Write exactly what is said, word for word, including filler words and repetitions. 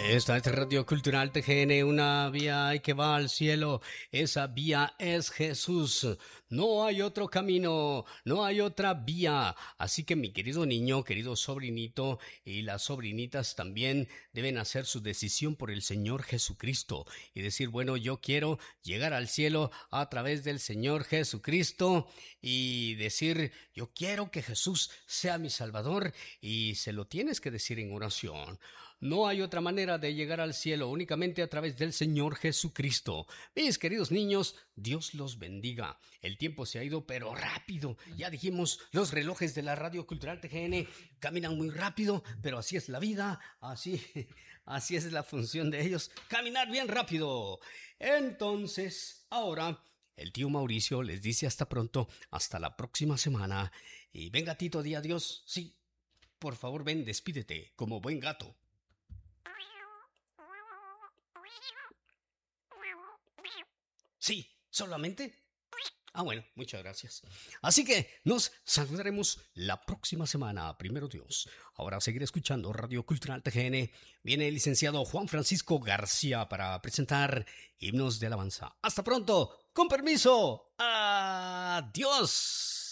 Esta es Radio Cultural T G N, una vía que va al cielo. Esa vía es Jesús. No hay otro camino, no hay otra vía. Así que mi querido niño, querido sobrinito y las sobrinitas también deben hacer su decisión por el Señor Jesucristo y decir, bueno, yo quiero llegar al cielo a través del Señor Jesucristo y decir, yo quiero que Jesús sea mi Salvador, y se lo tienes que decir en oración. No hay otra manera de llegar al cielo, únicamente a través del Señor Jesucristo. Mis queridos niños, Dios los bendiga. El tiempo se ha ido, pero rápido. Ya dijimos, los relojes de la Radio Cultural T G N caminan muy rápido, pero así es la vida, así, así es la función de ellos, caminar bien rápido. Entonces, ahora, el tío Mauricio les dice hasta pronto, hasta la próxima semana. Y venga, Tito, di adiós. Sí, por favor, ven, despídete, como buen gato. Sí, solamente. Ah, bueno, muchas gracias. Así que nos saludaremos la próxima semana, primero Dios. Ahora seguir escuchando Radio Cultural T G N. Viene el licenciado Juan Francisco García para presentar himnos de alabanza. Hasta pronto, con permiso. Adiós.